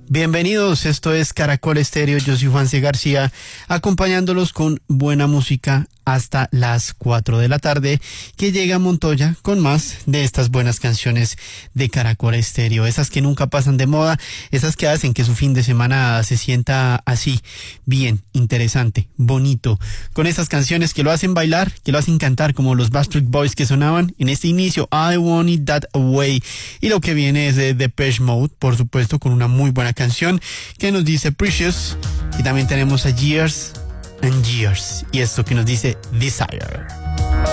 Bienvenidos, esto es Caracol Estéreo, yo soy Juan C. García, acompañándolos con buena música hasta las 4 de la tarde, que llega Montoya con más de estas buenas canciones de Caracol Estéreo, esas que nunca pasan de moda, esas que hacen que su fin de semana se sienta así, bien, interesante, bonito, con esas canciones que lo hacen bailar, que lo hacen cantar como los Backstreet Boys que sonaban en este inicio, I Want It That Way, y lo que viene es de Depeche Mode, por supuesto, con una muy buena canción que nos dice Precious, y también tenemos a Years and Years y esto que nos dice Desire.